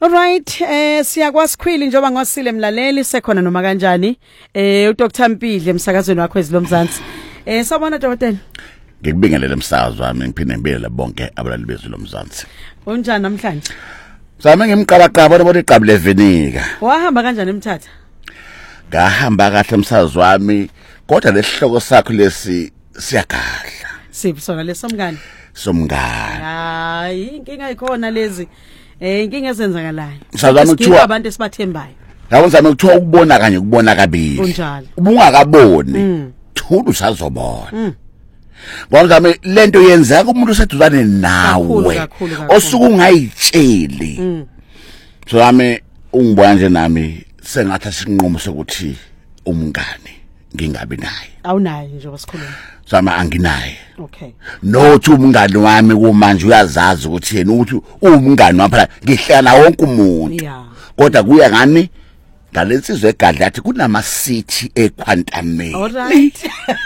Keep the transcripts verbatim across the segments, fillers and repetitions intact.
Alright, eh siyakwaSikhwili njoba ngosile mlaleli sekhona noma kanjani eh uDr Mpidle emsakazweni wakho ezilomzansi. Eh sawubona dokotela. Ngikubingelele umsakazo wami ngiphinde ngibingelele bonke abalali bezwe lomzansi. Unjani namhlanje? Sami ngimqabaqaba bona iqabule venika. Wahamba kanjani emthatha? Ngahamba kahle umsakazo wami kodwa lesihloko sakho lesi siyagahla. Siphi sona lesomngane? Somngane. Hayi inkinga ikhona lezi. Eh inkinga ezenzakalayo. Sazama ukuthiwa abantu esibathembayo. Yabo ngizama ukuthiwa ukubona kanye ukubona kabili. Kunjalo. Ubungakaboni. Thulu usazobona. Ngizama lento yenzeka umuntu oseduzane nawe. Osuku ungayitsheli. So yami ungibona nje nami sengathi asinqumo sokuthi umngane ngingabi naye. Awunaye nje wasikhuluma. Sama anginaye. Okay. Nothi umngane wami kumanje uyazazi ukuthi yena ukuthi umngane wapha ngihlala wonke umuntu. Yeah. Kodwa kuya ngani ngalensizwe egadla athi kunama city eQuantamay. Alright.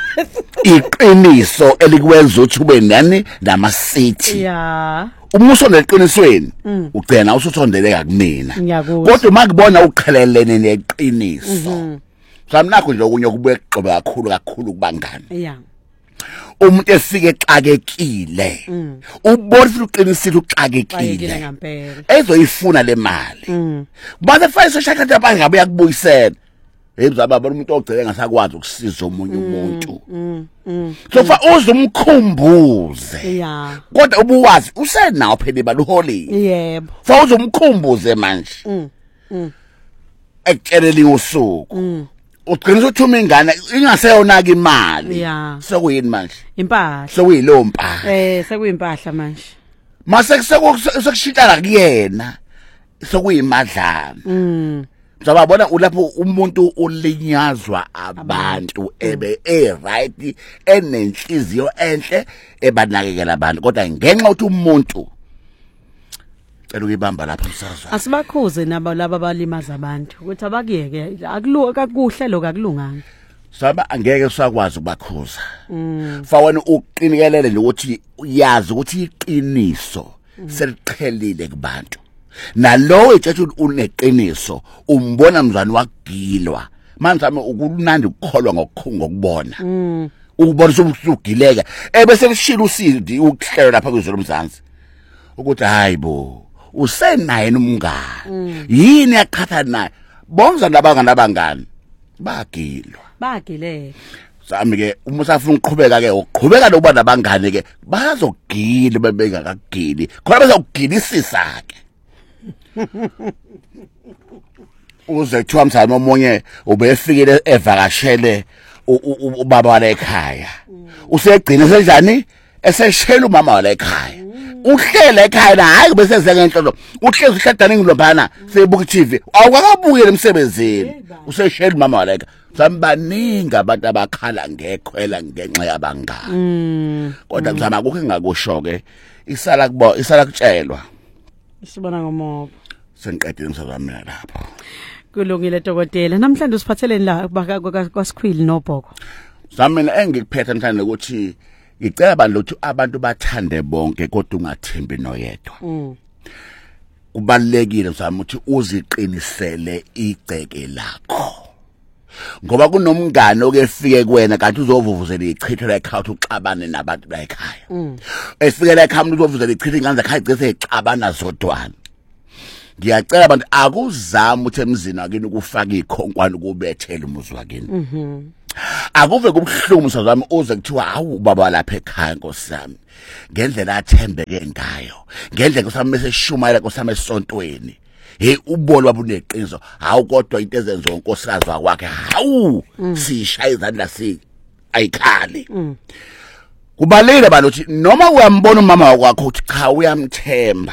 Iqiniso elikwenza ukuthi ube nani nama city. Yeah. Umuso neqinisweni ugcina usuthombeleka kumina. Kodwa makubona uqhelelene neqiniso. Samnakho nje okunye kubuye kuqoba kakhulu kakhulu kubangani. Yeah. Umuntu efike exakekile ubona uqinisile uxakekile ngempela ezoyifuna le mali baze fayise shaka lapha ngabe yakubuyisela ebuzaba bona umuntu ogcele ngasakwazi ukusiza umunye umuntu so fa uzumkhumbuze yeah kodwa ubuwazi usenawo phela baluholile yebo fa uzumkhumbuze manje ekutsheleli usuku uqinisa uthuma ingane ingaseyonaka imali sokuyini manje impahla sokuyilompa eh sekuyimpahla manje mase sekushintana kuyena sokuyimadlana mm Zababona ulapho umuntu ulinyazwa abantu ebe e right enenhliziyo enhle ebanakekela abantu kodwa ngenxa ukuthi umuntu cela ukubamba lapha umsazwa asibakhuze nabo laba balimaza abantu ukuthi abakuyeke akuluka kuhle lokakulunganga saba angeke usakwazi ukubakhuza fa wena uqinikelele nje ukuthi uyazi ukuthi iqiniso seliqhelile kubantu nalo etshethu uneqiniso umbona mzwana wakugilwa manje sami ukunandi ukukholwa ngokukubona ukubona usugileka ebese lishila usindi ukuhlela lapha kwezolo mzansi ukuthi hayibo usenaye nomngane yini yaqhatha naye bonza nabangani abangani bagilwa bagileke sami ke uma usafuna ukuqhubeka ke uqhubeka lokuba nabangani ke bazogila bebengakagili khona bezogidisisa ke uze kuthiwa msana omunye ubefikile evakashele ubaba wala ekhaya usegcina senjani eseshela umama wala ekhaya uhlele ekhaya hayi bese zeke enhlolo uhlezi uhladaningi lombana sebuka T V awukakabuye emsebenzini useshela umama wala ekhaya sambaningi abantu abakhala ngekhwela ngenxa yabangani kodwa mzama akukho engakusho ke isala kubo isala kutshelwa sibona ngomobo sengiqedile umsazami lapho kulungile dokotela namhlanje usiphatheleni la kwaSikhwili noBhoko zamina engikuphethe namhlanje ukuthi ngicela abantu ukuthi abantu bathande bonke kodwa ungathembi noyedwa kubalekile msamo ukuthi uziqinisele igceke lakho ngoba kunomngane okefike kuwena kanti uzovuvuzela ichitho la ekhaya uxabane nabantu la ekhaya efike la ekhaya umuntu uzovuvuzela ichitho ingane zakhe igcese ixabana zodwana ngiyacela abantu akuzama ukuthi emzini wakini ukufaka ikhonkwane kubethela umuzi wakini mhm akuve kubhlungu sazami uze kuthiwa hawu baba lapha ekhaya nkosami ngendlela athembeke ngayo ngendlela usami mase shumayela nkosami esontweni hey ubolo wabuneqiniso hawu kodwa into ezenzo unkosikazi wakwakhe hawu sishaya izandla si ayikhali kubalile abantu ukuthi noma uyambona umama wakwakho ukuthi cha uyamthemba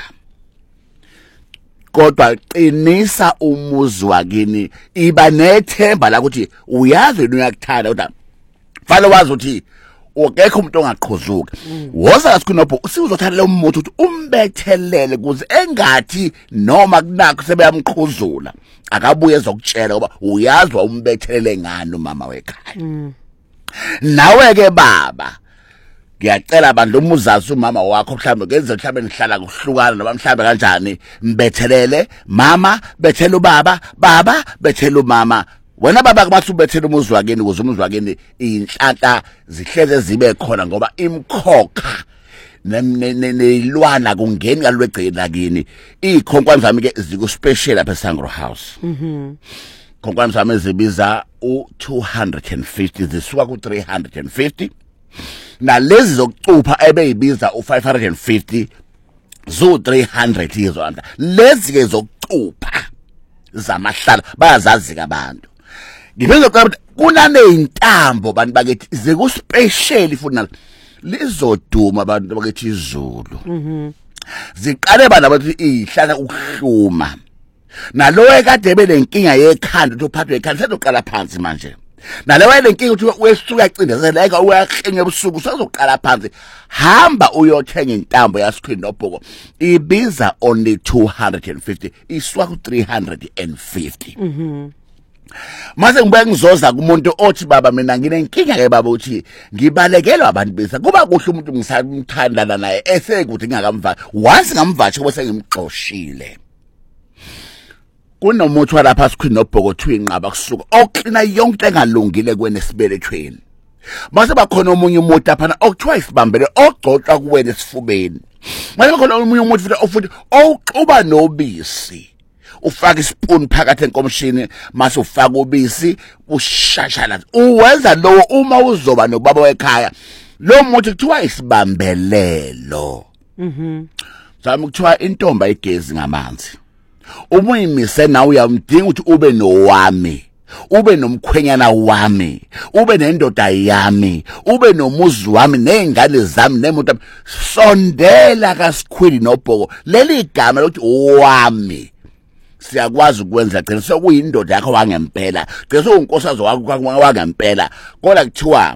kodwa qinisa umuzi wakini iba nethemba la ukuthi uyazi uyakuthanda kodwa fana wazi ukuthi ukekho umuntu ongaqhuzuka woza asikunopho usizothalela umuntu ukuthi umbethelele kuze engathi noma kunakho sebeyamqhuzula akabuye ezokutshela ngoba uyazi umbethelele ngani umama wekhaya nawe ke baba ngiyacela abantu umuzazi umama wakho mhlambe ngenze mhlambe nihlala kuhlukana noma mhlambe kanjani mbethelele mama bethela ubaba baba bethela umama wena baba kumathi ubethela umuzi wakeni ukuze umuzi wakeni inhlanhla zihleze zibe khona ngoba imkhokha nelwana kungeni kalwegcina kini ikhonkwane zami ke ziku special lapha eSangro House mhm khonkwane zami zibiza u two hundred fifty zisuka ku three hundred fifty na lezi zokucupha ebeyibiza u five hundred fifty zo three hundred yezonda lezi ke zokucupha zamahlala bayazazi kabantu ngibenza ukuthi kunane intambo bantu bakithi ziku special futhi lizoduma abantu bakithi izulu mhm ziqale bana bathi ihlala ukuhluma nalo ekade belenkinga yekhanda uthi uphathwe ekhanda sezoqala phansi manje naleyo lenkinga uthi wesuka cindezela eka uyakhenye ebusuku usazoqala phansi hamba uyothenga intambo yaScreen Nobhoko ibiza only two hundred fifty iswa ku three hundred fifty mhm mase ngibuye ngizoza kumuntu othi baba mina nginenkinga ke baba uthi ngibalekelwa abantu besa kuba kuhle umuntu ngisamthandana naye esekuthi ngingakamva once ngamvatshe bese ngimxoshile kunomuthi walapha Screen Nobhoko twinqaba kusuka oklina yonke engalungile kwene sibelethweni mase bakhona omunye umuntu lapha okuthiwa isibambele ogcotshwa kuwena esifubeni mase bakhona omunye umuntu futhi ofuthi oxuba nobisi ufaka ispoon phakathi enkomshini mase ufaka ubisi ushashana uwenza lo uma uzoba nobaba wekhaya lo muntu kuthiwa isibambelelo mhm zami kuthiwa intomba igezi ngamanzi uma uyimise nawe uyamdinga ukuthi ube nowami ube nomkhwenyana wami ube nendoda yami ube nomuzi wami nezingane zami nemuntu sondela kaScreen Nobhoko leli gama lokuthi owami siyakwazi ukwenza gcina sokuyindoda yakho wangempela gcina sokunkosazo wakho wangempela kodwa kuthiwa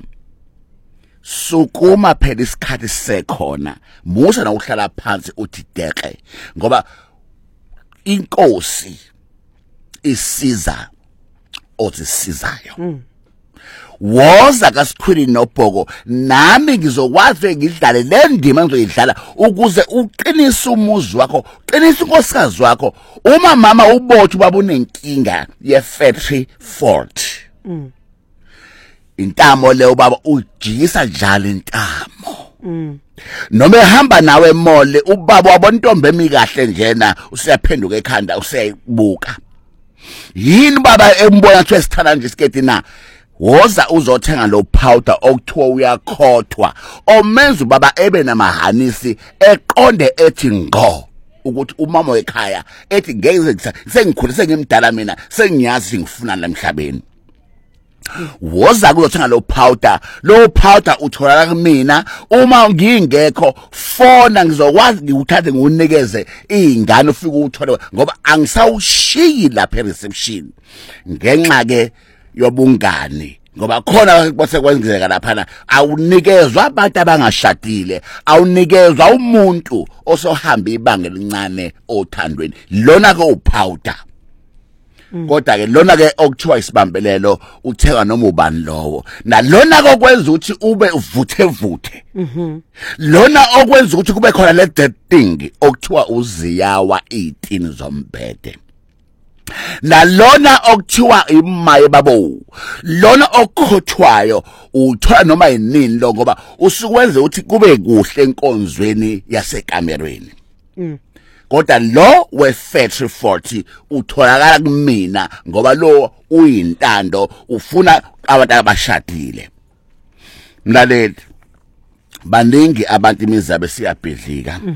sukuma phela isikhathi sekhona musa na uhlala phansi uthi deke ngoba inkosi isiza ozisizayo mm. woza kaScreen Nobhoko nami ngizokwazi ngidlale le ndima ngizoyidlala ukuze uqinise umuzi wakho qinise inkosikazi wakho uma mama ubothi baba unenkinga ye factory fault mm. intamo le ubaba ujisa njalo intamo mm. noma ehamba nawe emole ubaba wabontombe emikahle njena usiyaphenduka ekhanda useyibuka yini baba embona ukuthi sithana nje isiketi na woza uzothenga lo powder okuthiwa uyakhothwa omenza ubaba ebe namahanisi eqonde ethi ngo ukuthi umama ekhaya ethi ngeke sengikhulise ngimdala mina sengiyazi ngifuna lamhlabeni woza kuzothenga lo powder lo powder uthola kumina uma ngingekho fona ngizokwazi ngikuthathe ngunikeze izingane ufike uthole ngoba angisawushiyi lapha reception ngenxa ke yobungani ngoba khona kwasekwenzeka lapha awunikezwa abantu abangashadile awunikezwa umuntu osohamba ibanga elincane othandweni lona ke upowder kodwa ke lona ke okuthiwa isibambelelo uthenga noma ubani lowo nalona ke okwenza ukuthi ube uvuthe vuthe mhm lona okwenza ukuthi kube khona le dead thing okuthiwa uziyawa izitini zombhede nalona okuthiwa imaye babo lona okhothwayo uthola noma yinini lo ngoba usukwenza ukuthi kube kuhle enkonzweni yasekamerweni mm. kodwa lo we factory forty utholakala kumina ngoba lo uyintando ufuna abantu abashadile mlaleli baningi abantu imizabe siyabhidlika